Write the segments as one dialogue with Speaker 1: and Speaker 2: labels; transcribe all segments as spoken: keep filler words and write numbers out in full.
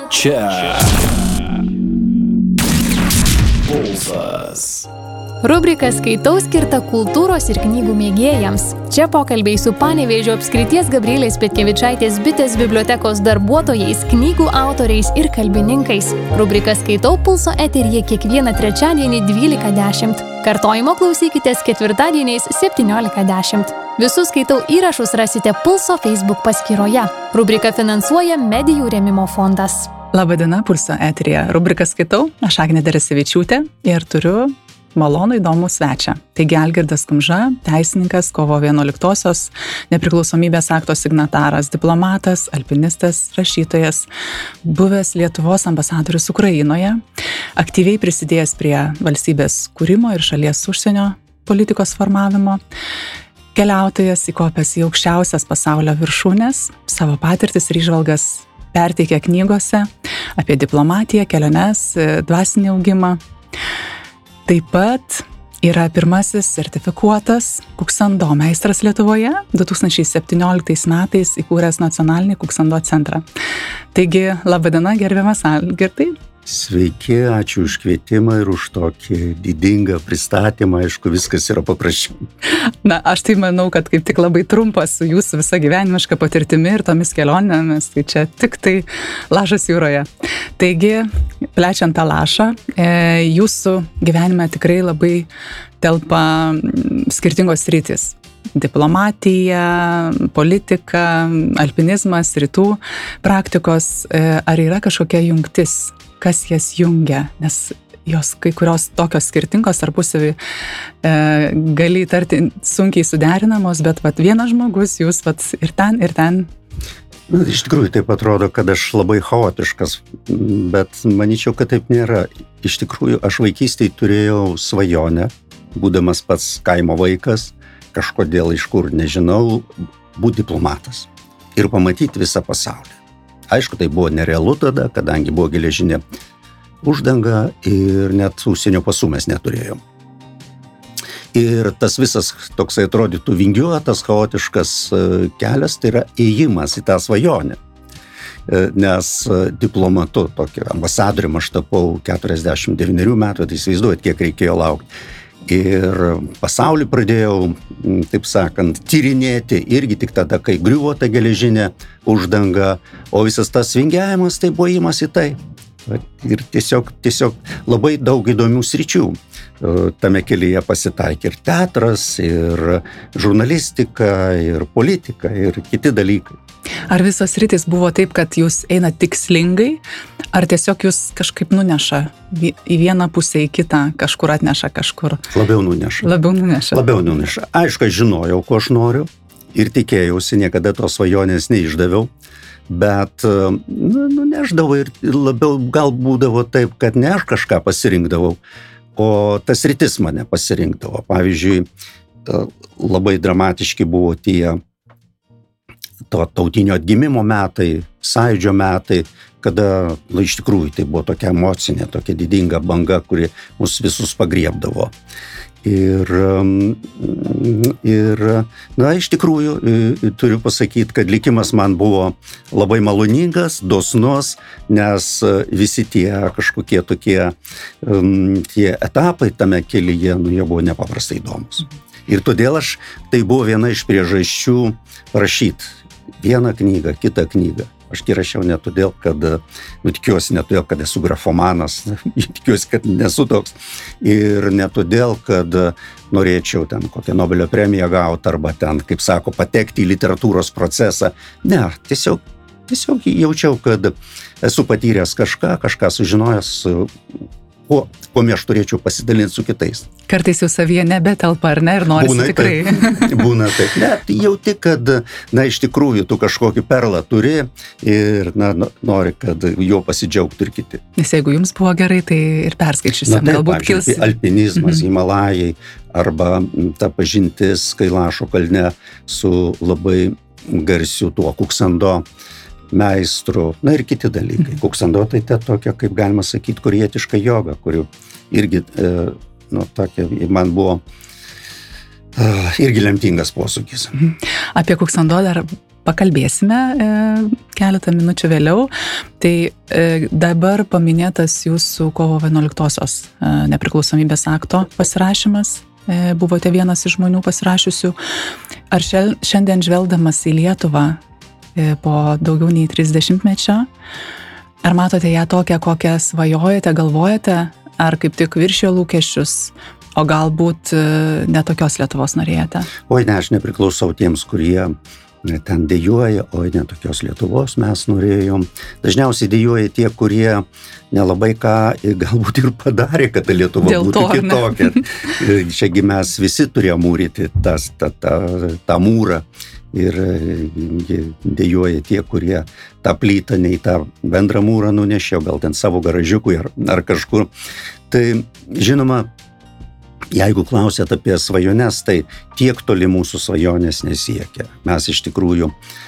Speaker 1: Čia Pulsas.
Speaker 2: Rubrika Skaitau skirta kultūros ir knygų mėgėjams. Čia pokalbiai su Panevėžio apskrities Gabrielės Petkevičaitės bitės bibliotekos darbuotojais, knygų autoriais ir kalbininkais. Rubrika Skaitau Pulso eteryje kiekvieną trečiadienį dvylika dešimt. Kartojimo klausykitės ketvirtadieniais septyniolika dešimt. Visus Skaitau įrašus rasite Pulso Facebook paskyroje. Rubrika finansuoja Medijų rėmimo fondas.
Speaker 3: Labadiena, Pulso eteryje. Rubrika Skaitau, aš Agnė Deresevičiūtė ir turiu malonų įdomų svečią. Taigi Algirdas Kumža, teisininkas, kovo vienuoliktosios nepriklausomybės akto signataras, diplomatas, alpinistas, rašytojas, buvęs Lietuvos ambasadorius Ukrainoje, aktyviai prisidėjęs prie valstybės kūrimo ir šalies užsienio politikos formavimo, keliautojas įkopęs į aukščiausias pasaulio viršūnes, savo patirtis ir įžvalgas perteikia knygose apie diplomatiją, keliones, dvasinį augimą. Taip pat yra pirmasis sertifikuotas kuksando meistras Lietuvoje, du tūkstančiai septynioliktais metais įkūręs nacionalinį kuksando centrą. Taigi, labadiena, gerbiamas Algirdai.
Speaker 4: Sveiki, ačiū už kvietimą ir už tokį didingą pristatymą, aišku, viskas yra paprasčiau.
Speaker 3: Na, aš tai manau, kad kaip tik labai trumpas su jūsų visa gyvenimiška patirtimi ir tomis kelionėmis, tai čia tik tai lašas jūroje. Taigi, plečiant tą lašą, jūsų gyvenime tikrai labai telpa skirtingos sritys. Diplomatija, politika, alpinizmas, rytų praktikos. Ar yra kažkokia jungtis? Kas jas jungia, nes jos kai kurios tokios skirtingos tarpusavy e, gali įtarti sunkiai suderinamos, bet vat, vienas žmogus, jūs vat, ir ten, ir ten.
Speaker 4: Na, iš tikrųjų taip atrodo, kad aš labai chaotiškas, bet manyčiau, kad taip nėra. Iš tikrųjų, aš vaikystėje turėjau svajonę, būdamas pats kaimo vaikas, kažkodėl iš kur nežinau, būti diplomatas ir pamatyti visą pasaulį. Aišku, tai buvo nerealu tada, kadangi buvo geležinė uždanga ir net užsienio pasų mes neturėjom. Ir tas visas toksai atrodytų vingiuotas, chaotiškas kelias, tai yra ėjimas į tą svajonę. Nes diplomatu, tokį ambasadorium aš tapau keturiasdešimt devynerių metų, tai įsivaizduojat, kiek reikėjo laukti. Ir pasaulį pradėjau, taip sakant, tyrinėti irgi tik tada, kai griuvo ta geležinė uždanga, o visas tas vingiavimas tai buvo įimas į tai. Ir tiesiog, tiesiog labai daug įdomių sričių tame kelyje pasitaikė ir teatras, ir žurnalistika, ir politika, ir kiti dalykai.
Speaker 3: Ar visos sritys buvo taip, kad jūs einat tikslingai, ar tiesiog jūs kažkaip nuneša į vieną pusę, į kitą, kažkur atneša kažkur?
Speaker 4: Labiau nuneša.
Speaker 3: Labiau nuneša.
Speaker 4: Labiau nuneša. Aišku, aš žinojau, ko aš noriu ir tikėjausi, niekada tos svajonės neišdaviau, bet nu, nuneždavau ir labiau gal būdavo taip, kad ne aš kažką pasirinkdavau, o tas sritis mane pasirinkdavo. Pavyzdžiui, labai dramatiški buvo tie to tautinio atgimimo metai, sąjūdžio metai, kada, na, iš tikrųjų, tai buvo tokia emocinė, tokia didinga banga, kuri mus visus pagriebdavo. Ir, ir na, iš tikrųjų, turiu pasakyti, kad likimas man buvo labai maloningas, dosnus, nes visi tie kažkokie tokie tie etapai tame kelyje, nu, jie buvo nepaprastai įdomus. Ir todėl aš, tai buvo viena iš priežasčių rašyti vieną knygą, kitą knygą. Aš tai rašiau ne todėl, kad, nu, tikiuosi ne todėl, kad esu grafomanas, tikiuosi, kad nesu toks. Ir ne todėl, kad norėčiau ten kokią Nobelio premiją gauti, arba ten, kaip sako, patekti į literatūros procesą. Ne, tiesiog, tiesiog jaučiau, kad esu patyręs kažką, kažką sužinojęs, kuo, kuo aš turėčiau pasidalinti su kitais.
Speaker 3: Kartais jau savyje nebetelpa, ar ne, ir norisi
Speaker 4: būna
Speaker 3: tikrai.
Speaker 4: Taip, būna taip. Net jauti, kad, na, iš tikrųjų, tu kažkokį perlą turi ir, na, nori, kad jo pasidžiaugtų ir kiti.
Speaker 3: Nes jeigu jums buvo gerai, tai ir perskaičiusim.
Speaker 4: Na, taip,
Speaker 3: galbūt kils.
Speaker 4: Alpinizmas,
Speaker 3: mhm.
Speaker 4: Himalajai, arba ta pažintis Kailašo kalne su labai garsiu tuo kuksando meistru, na ir kiti dalykai. Mhm. Kuksando tai ta tokia, kaip galima sakyti, korietiška joga, kuri irgi, e, nu, tokia, man buvo uh, irgi lemtingas posūkis.
Speaker 3: Apie kuksando dar pakalbėsime e, keletą minučių vėliau. Tai e, dabar paminėtas jūsų kovo vienuoliktosios e, nepriklausomybės akto pasirašymas. E, buvote vienas iš žmonių pasirašiusių. Ar šel, šiandien žvelgdamas į Lietuvą e, po daugiau nei trisdešimtmečio, ar matote ją tokią, kokią svajojate, galvojate, ar kaip tik viršijo lūkesčius, o galbūt e, netokios Lietuvos norėjote?
Speaker 4: Oi, ne, aš nepriklausau tiems, kurie ten dejuoja, oi, ne tokios Lietuvos mes norėjom. Dažniausiai dejuoja tie, kurie nelabai ką galbūt ir padarė, kad ta Lietuva Dėl būtų to, kitokia. Čiagi mes visi turėjom mūryti tas, tą, tą, tą mūrą ir dejuoja tie, kurie tą plytą nei tą bendrą mūrą nunešė, gal ten savo garažiukui ar, ar kažkur. Tai, žinoma, jeigu klausėt apie svajones, tai tiek toli mūsų svajonės nesiekia. Mes iš tikrųjų,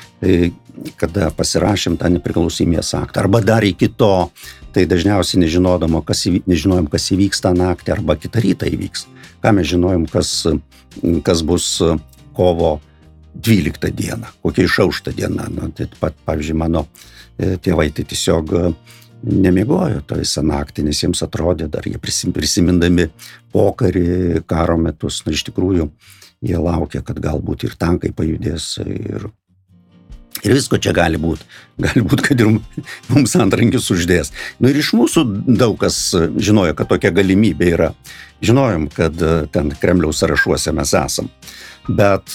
Speaker 4: kada pasirašėm tą nepriklausomybės aktą, arba dar iki to, tai dažniausiai nežinodom, kas, nežinojom, kas įvyks tą naktį, arba kitą rytą įvyks. Ką mes žinojom, kas, kas bus kovo dvyliktą dieną, kokia išaušta diena. Nu, tai pat, pavyzdžiui, mano tėvai tai tiesiog nemiegojo tą visą naktį, nes jiems atrodė, dar jie prisimindami pokarį, karo metus, na iš tikrųjų jie laukia, kad galbūt ir tankai pajudės ir, ir visko čia gali būti. Gali būti, kad ir mums antrankius uždės. Nu ir iš mūsų daug kas žinojo, kad tokia galimybė yra. Žinojom, kad ten Kremliaus sąrašuose mes esam. Bet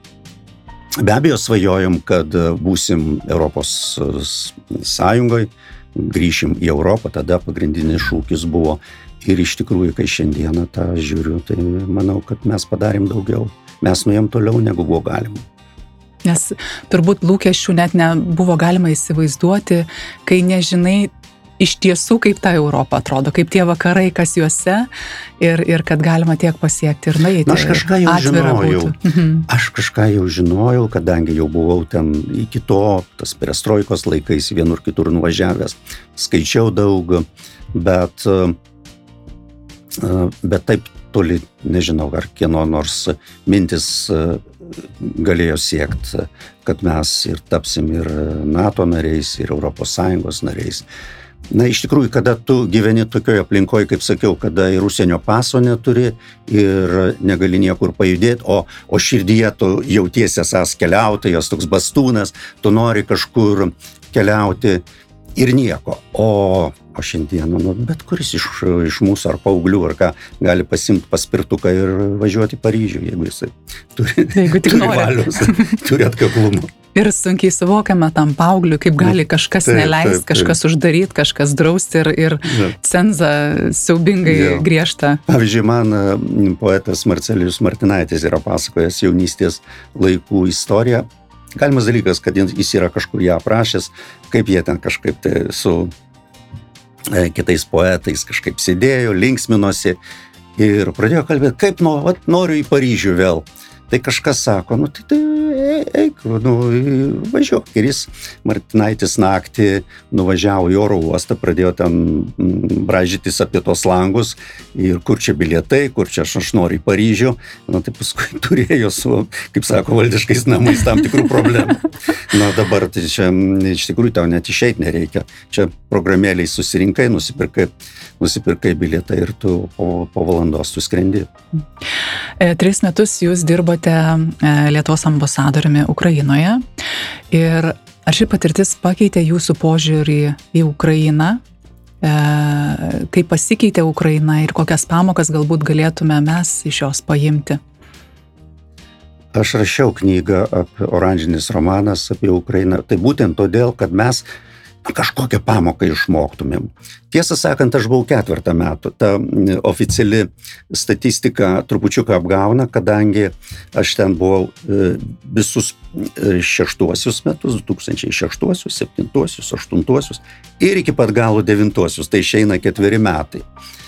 Speaker 4: be abejo svajojom, kad būsim Europos Sąjungoj, grįšim į Europą, tada pagrindinis šūkis buvo. Ir iš tikrųjų, kai šiandieną tą žiūriu, tai manau, kad mes padarėm daugiau. Mes nuėjom toliau, negu buvo galima.
Speaker 3: Nes turbūt lūkesčių net nebuvo galima įsivaizduoti, kai nežinai iš tiesų, kaip ta Europa atrodo, kaip tie vakarai, kas juose, ir, ir kad galima tiek pasiekti ir nueiti.
Speaker 4: Na, aš kažką jau žinojau.
Speaker 3: Mhm.
Speaker 4: Aš kažką jau žinojau, kadangi jau buvau ten iki to, tas perestroikos laikais vienur kitur nuvažiavęs. Skaičiau daug, bet, bet taip toli, nežinau, ar kieno nors mintis galėjo siekti, kad mes ir tapsim ir NATO nariais, ir Europos Sąjungos nariais. Na, iš tikrųjų, kada tu gyveni tokioje aplinkoje, kaip sakiau, kada ir užsienio paso neturi ir negali niekur pajudėti, o, o širdyje tu jautiesi esas keliautojas, toks bastūnas, tu nori kažkur keliauti ir nieko. O, o šiandieną, nu, bet kuris iš, iš mūsų ar paauglių, ar ką, gali pasimti paspirtuką ir važiuoti į Paryžių, jeigu jisai turi,
Speaker 3: jeigu tik
Speaker 4: turi valios, turi atkaklumo.
Speaker 3: Ir sunkiai suvokiame tam paaugliui, kaip gali kažkas taip, neleist, taip, taip. kažkas uždaryt, kažkas drausti ir, ir cenzą siaubingai ja. griežtą.
Speaker 4: Pavyzdžiui, man poetas Marcelijus Martinaitis yra pasakojęs jaunystės laikų istoriją. Galimas dalykas, kad jis yra kažkur ją aprašęs, kaip jie ten kažkaip tai su e, kitais poetais kažkaip sėdėjo, linksminosi ir pradėjo kalbėti, kaip nu, vat, noriu į Paryžių vėl. Tai kažkas sako, nu tai, tai eik, nu, važiuok. Ir jis, Martinaitis, naktį nuvažiavo į oro uostą, pradėjo ten bražytis apie tos langus ir kur čia bilietai, kur čia aš, aš noriu į Paryžių. Nu, tai paskui turėjo su, kaip sako, valdiškais namais tam tikrų problemų. Na, dabar tai čia iš tikrųjų tau net išeit nereikia. Čia programėliai susirinkai, nusipirkai, nusipirkai bilietą ir tu po, po valandos tu skrendi.
Speaker 3: E, tris metus jūs dirbote e, Lietuvos ambasadoriumi Ukrainoje ir ar ši patirtis pakeitė jūsų požiūrį į Ukrainą, e, kaip pasikeitė Ukraina ir kokias pamokas galbūt galėtume mes iš jos paimti?
Speaker 4: Aš rašiau knygą apie oranžinis romanas apie Ukrainą, tai būtent todėl, kad mes kažkokią pamoką išmoktumėm. Tiesą sakant, aš buvau ketvirtą metų. Ta oficiali statistika trupučiuką apgauna, kadangi aš ten buvau visus šeštuosius metus, du tūkstančiai šeštuosius, septintuosius, aštuntuosius ir iki pat galo devintuosius. Tai išeina ketveri metai.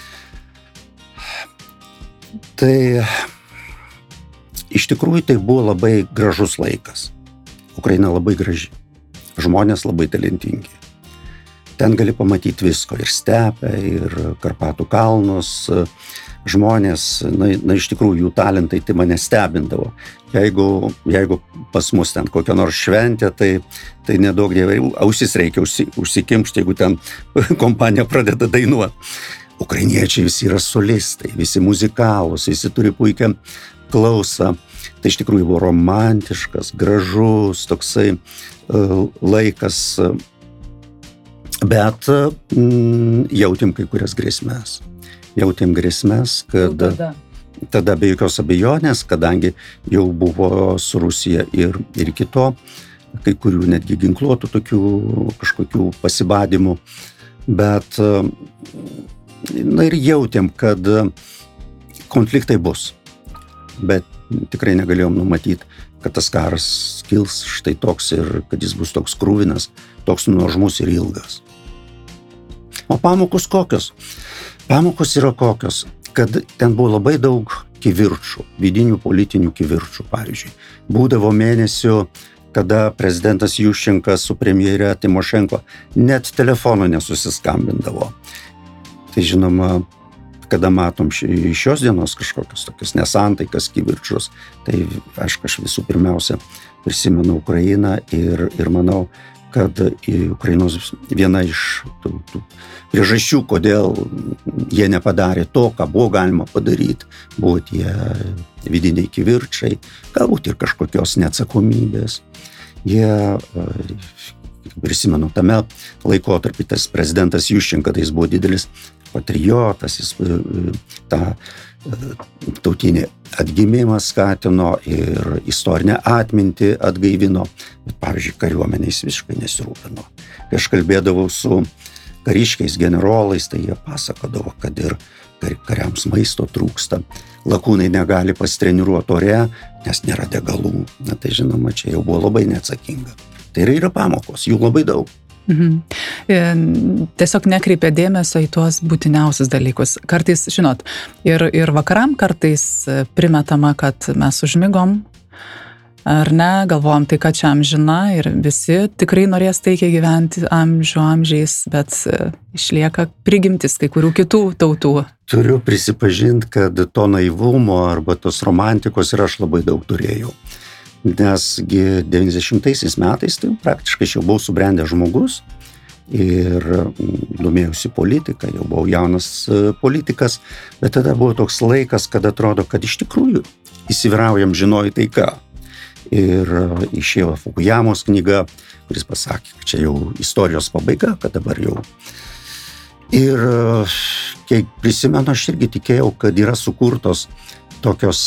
Speaker 4: Tai iš tikrųjų tai buvo labai gražus laikas. Ukraina labai graži. Žmonės labai talentingi. ten gali pamatyti visko, ir stepę, ir Karpatų kalnus, žmonės, na, na iš tikrųjų jų talentai tai mane stebindavo. Jeigu, jeigu pas mus ten kokia nors šventė, tai, tai nedaug dievai, ausis reikia užsi, užsikimšti, jeigu ten kompanija pradeda dainuoti. Ukrainiečiai visi yra solistai, visi muzikalūs, visi turi puikią klausą. Tai iš tikrųjų buvo romantiškas, gražus toksai uh, laikas, bet mm, jautėm kai kurias grėsmes. Jautėm grėsmes, kad tada. tada be jokios abejonės, kadangi jau buvo su Rusija ir, ir kito, kai kurių netgi ginkluotų tokių kažkokių pasibadimų, bet na ir jautėm, kad konfliktai bus, bet tikrai negalėjom numatyti, kad tas karas kils štai toks ir kad jis bus toks krūvinas, toks nuožmus ir ilgas. O pamokos kokios? Pamokos yra kokios, kad ten buvo labai daug kivirčų, vidinių politinių kivirčų, pavyzdžiui. Būdavo mėnesių, kada prezidentas Juščenka su premjere Timošenko net telefono nesusiskambindavo. Tai žinoma, kada matom šios dienos kažkokios tokios nesantaikas, kivirčius, tai aš, aš visų pirmiausia prisimenu Ukrainą ir, ir manau, kad Ukrainos viena iš tų, tų priežasčių, kodėl jie nepadarė to, ką buvo galima padaryti, buvo tie vidiniai kivirčiai, galbūt ir kažkokios neatsakomybės. Jie, prisimenu, tame laikotarpį tas prezidentas Juščenka, tai jis buvo didelis patriotas, jis tą tautinį atgimimą skatino ir istorinę atmintį atgaivino, bet, pavyzdžiui, kariuomenė jis visiškai nesirūpino. Kai aš kalbėdavau su kariškiais, generolais, tai jie pasakodavo, kad ir kariams maisto trūksta, lakūnai negali pasitreniruoti ore, nes nėra degalų. Na, tai žinoma, čia jau buvo labai neatsakinga. Tai yra, yra pamokos, jų labai daug.
Speaker 3: Mhm. Tiesiog nekreipia dėmesio į tuos būtiniausius dalykus. Kartais, žinot, ir, ir vakaram kartais primetama, kad mes užmigom, ar ne, galvojam tai, kad čia amžina ir visi tikrai norės taikiai gyventi amžių amžiais, bet išlieka prigimtis kai kurių kitų tautų.
Speaker 4: Turiu prisipažinti, kad to naivumo arba tos romantikos ir aš labai daug turėjau. Nesgi devyniasdešimtaisiais metais tai praktiškai jau buvau subrendęs žmogus ir domėjausi politiką, jau buvau jaunas politikas, bet tada buvo toks laikas, kad atrodo, kad iš tikrųjų įsiviraujam žinojai taika. Ir išėjo Fukuyamos knyga, kuris pasakė, kad čia jau istorijos pabaiga, kad dabar jau. Ir kai prisimenu, aš irgi tikėjau, kad yra sukurtos tokios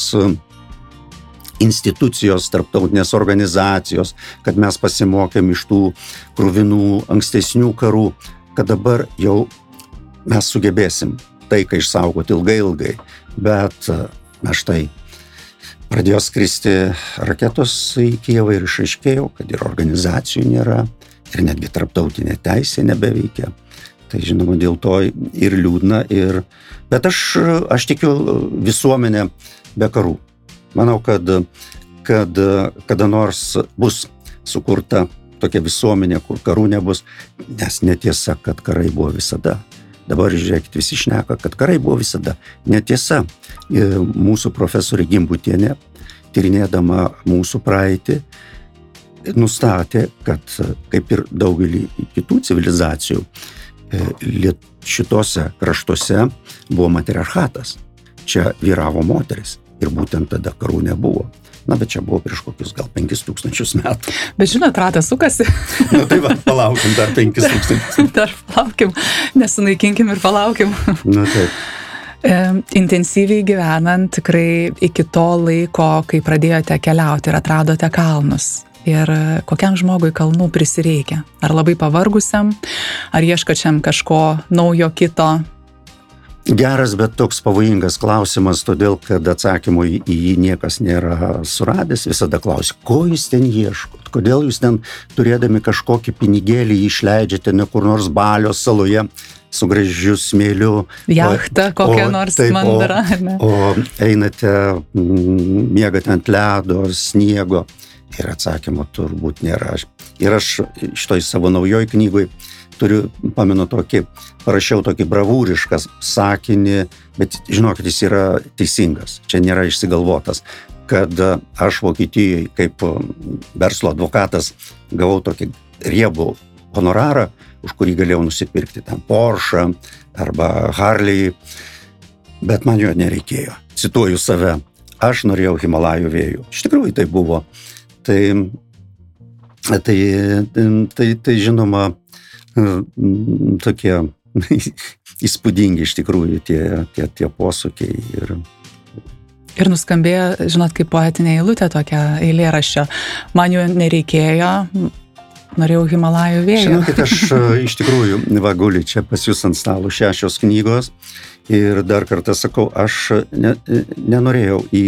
Speaker 4: institucijos, tarptautinės organizacijos, kad mes pasimokėm iš tų kruvinų ankstesnių karų, kad dabar jau mes sugebėsim taiką išsaugoti ilgai ilgai. Bet na štai pradėjo skristi raketos į Kijevą ir išaiškėjo, kad ir organizacijų nėra, ir netgi tarptautinė teisė nebeveikia. Tai žinoma, dėl to ir liūdna. Ir... Bet aš, aš tikiu visuomenę be karų. Manau, kad, kad kada nors bus sukurta tokia visuomenė, kur karų nebus, nes netiesa, kad karai buvo visada. Dabar žiūrėkit, visi šneka, kad karai buvo visada. Netiesa. Mūsų profesorė Gimbutienė, tyrinėdama mūsų praeitį, nustatė, kad kaip ir daugelį kitų civilizacijų, šitose kraštuose buvo matriarchatas. Čia vyravo moteris. Ir būtent tada karų nebuvo. Na, bet čia buvo prieš kokius gal penkis tūkstančius metų.
Speaker 3: Bet žinot, ratas sukasi.
Speaker 4: Na, tai va, palaukim dar penkis tūkstančius.
Speaker 3: Dar palaukim, nesunaikinkim ir palaukim.
Speaker 4: Na, taip.
Speaker 3: E, intensyviai gyvenant tikrai iki to laiko, kai pradėjote keliauti ir atradote kalnus. Ir kokiam žmogui kalnų prisireikia? Ar labai pavargusiam, ar ieškačiam kažko naujo kito?
Speaker 4: Geras, bet toks pavojingas klausimas, todėl, kad atsakymų į jį niekas nėra suradęs. Visada klausia, ko jūs ten ieškot? Kodėl jūs ten turėdami kažkokį pinigėlį išleidžiate ne kur nors Balio saloje su gražiu smėliu?
Speaker 3: Jachtą kokią nors mandrą.
Speaker 4: O, o einate, miegate ant ledo, sniego. Ir atsakymo turbūt nėra. Ir aš šitoj savo naujoj knygoj turiu, pamenu tokį, parašiau tokį bravūrišką sakinį, bet žinokit, jis yra teisingas, čia nėra išsigalvotas, kad aš Vokietijoje kaip verslo advokatas gavau tokį riebų honorarą, už kurį galėjau nusipirkti ten Porsche arba Harley, bet man jo nereikėjo. Cituoju save, aš norėjau Himalajų vėjų. Iš tikrųjų tai buvo. Tai, tai, tai, tai žinoma, tokie įspūdingi iš tikrųjų tie, tie, tie posūkiai. Ir,
Speaker 3: ir nuskambėjo, žinot, kaip poetinė eilutė tokia eilėraščio. Man jo nereikėjo, norėjau Himalajų vėjų.
Speaker 4: Žinokit, aš iš tikrųjų, va, guli čia pas jūs ant stalo šešios knygos ir dar kartą sakau, aš ne, nenorėjau į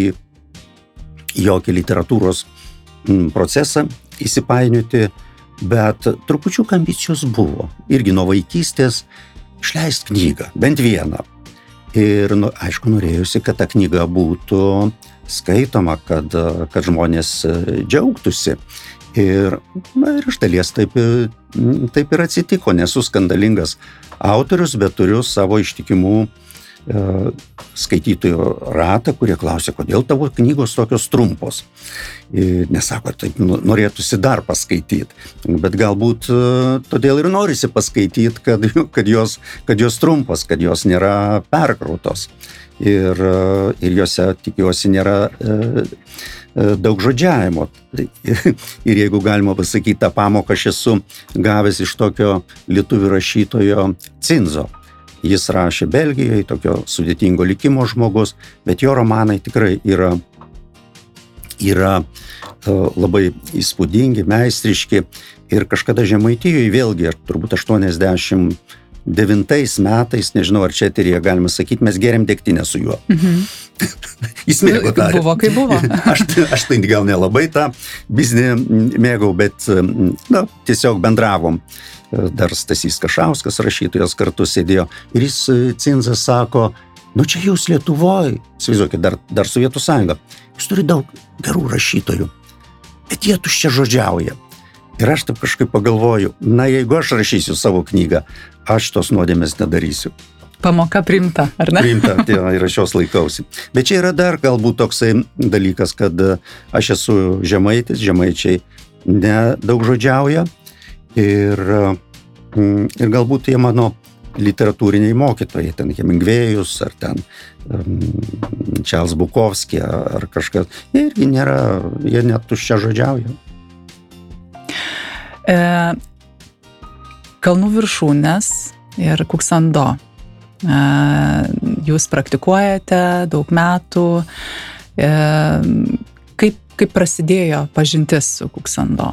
Speaker 4: jokį literatūros procesą įsipainioti, bet trupučiuką ambicijos buvo. Irgi nuo vaikystės išleist knygą, bent vieną. Ir, nu, aišku, norėjusi, kad ta knyga būtų skaitoma, kad, kad žmonės džiaugtųsi. Ir, na, ir iš dalies taip, taip ir atsitiko. Nesu skandalingas autorius, bet turiu savo ištikimų e, skaitytojų ratą, kurie klausia, kodėl tavo knygos tokios trumpos. E, nesako, taip norėtųsi dar paskaityti, bet galbūt e, todėl ir norisi paskaityti, kad, kad, jos, kad jos trumpos, kad jos nėra perkrautos. Ir, ir jose, tikiuosi, nėra e, daug žodžiavimo. Ir jeigu galima pasakyti, tą pamoką aš esu gavęs iš tokio lietuvių rašytojo Cinzo. Jis rašė Belgijoje, tokio sudėtingo likimo žmogus, bet jo romanai tikrai yra, yra labai įspūdingi, meistriški. Ir kažkada Žemaitijoje, vėlgi, turbūt aštuoniasdešimt devintais metais, nežinau, ar čia eteryje galima sakyti, mes geriam degtinę su juo. Mhm. Jis mėgo tą.
Speaker 3: Buvo, kaip buvo.
Speaker 4: aš, aš tai gal nelabai tą biznį mėgau, bet na, tiesiog bendravom. Dar Stasys Kašauskas rašytojas kartu sėdėjo. Ir jis, Cinzas, sako, nu čia jūs Lietuvoje, įsivaizduokit, dar, dar Sovietų sąjunga, jūs turi daug gerų rašytojų, bet jie tuščia žodžiauja. Ir aš taip kažkaip pagalvoju, na jeigu aš rašysiu savo knygą, aš tos nuodėmės nedarysiu.
Speaker 3: Pamoka priimta, ar ne?
Speaker 4: Priimta, tai ir aš jos laikausi. Bet čia yra dar galbūt toksai dalykas, kad aš esu žemaitis, žemaičiai nedaug žodžiauja ir, ir galbūt jie mano literatūriniai mokytojai, ten Hemingvėjus ar ten um, Čarls Bukovski ar kažkas, jie irgi nėra, jie net tuščia žodžiauja.
Speaker 3: E, Kalnų viršūnės ir Kuksando. E, jūs praktikuojate daug metų. E, kaip, kaip prasidėjo pažintis su Kuksando?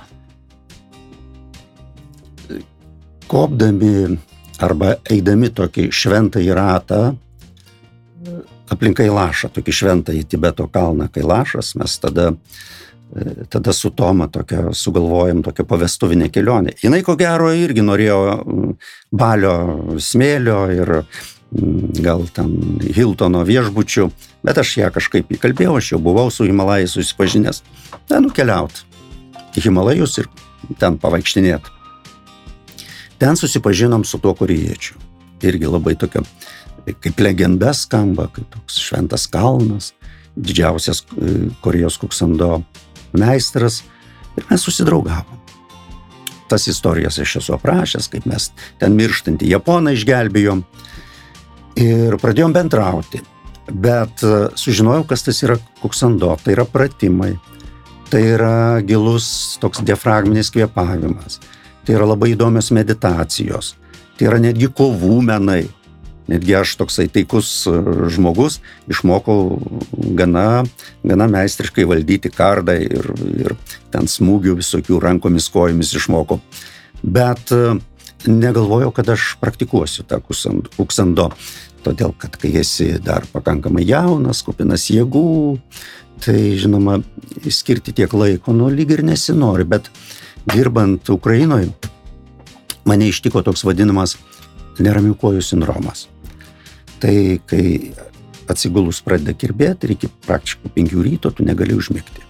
Speaker 4: Kopdami arba eidami tokį šventąjį ratą aplink Kailašą, tokį šventąjį Tibeto kalną Kailašas, mes tada Tada su Toma tokia, sugalvojom tokią pavestuvinę kelionę. Jinai ko gero irgi norėjo balio smėlio ir gal ten Hiltono viešbučių, bet aš ją kažkaip įkalbėjau, aš jau buvau su Himalajais susipažinęs. Na, nukeliaut į Himalajus ir ten pavaikštinėt. Ten susipažinom su tuo korėjiečiu. Irgi labai tokia, kaip legenda skamba, kaip toks šventas kalnas, didžiausias Korėjos Kuksando meistras, ir mes susidraugavom. Tas istorijas aš esu aprašęs, kaip mes ten mirštantį Japoną išgelbėjom ir pradėjom bendrauti. Bet sužinojau, kas tas yra Kuksando, tai yra pratimai, tai yra gilus toks diafragminis kvėpavimas, tai yra labai įdomios meditacijos, tai yra netgi kovų menai. Netgi aš toksai taikus žmogus išmokau gana, gana meistriškai valdyti kardą ir, ir ten smūgių visokių rankomis, kojomis išmokau. Bet negalvojau, kad aš praktikuosiu tą Kuksando, todėl kad kai esi dar pakankamai jaunas, kupinas jėgų, tai žinoma, skirti tiek laiko, nu lyg ir nesinori, bet dirbant Ukrainoje mane ištiko toks vadinamas neramių kojų sindromas. Tai kai atsigulus pradeda kirbėti ir iki praktiškai penkių ryto tu negali užmigti.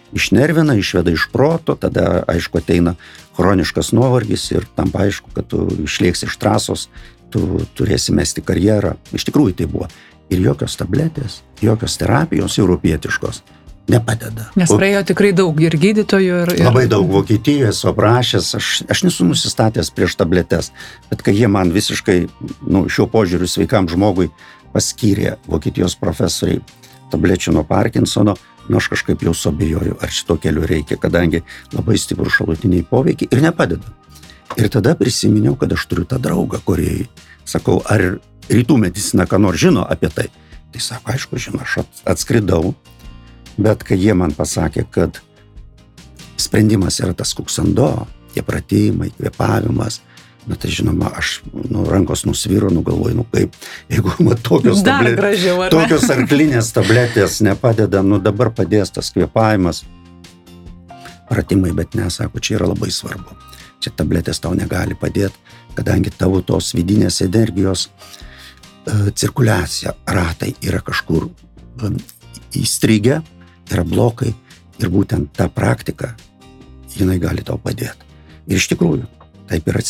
Speaker 4: išnervina, išveda iš proto, tada, aišku, ateina chroniškas nuovargis ir tam aišku, kad tu išlėksi iš trasos, tu turėsi mesti karjerą. Iš tikrųjų tai buvo. Ir jokios tabletės, jokios terapijos europietiškos nepadeda.
Speaker 3: Nes praėjo tikrai daug ir gydytojų, ir... ir...
Speaker 4: Labai daug Vokietijoje esu aprašęs, aš, aš nesu nusistatęs prieš tabletes, bet kai jie man visiškai, nu, šiuo požiūriu sveikam žmogui paskyrė Vokietijos profesoriai tablečių nuo Parkinsono, nu, aš kažkaip jau suabejoju, ar šito keliu reikia, kadangi labai stiprų šalutiniai poveikiai ir nepadeda. Ir tada prisiminiau, kad aš turiu tą draugą Korėjai. Sakau, ar rytų medicina ką nors žino apie tai? Tai sako, aišku, žino, aš atskridau, bet kai jie man pasakė, kad sprendimas yra tas kuksando, tie pratimai, kvėpavimas, na tai žinoma, aš nu, rankos nusviro, nu galvoju, nu kaip, jeigu man tokios, tablet... gražiau, tokios arklinės tabletės nepadeda, nu dabar padės tas kvėpavimas. Pratimai, bet nesako, čia yra labai svarbu. Čia tabletės tau negali padėti, kadangi tavo tos vidinės energijos e, cirkuliacija, ratai yra kažkur e, įstrigę, yra blokai ir būtent ta praktika, jinai gali tau padėti. Ir iš tikrųjų, taip ir atsitiko.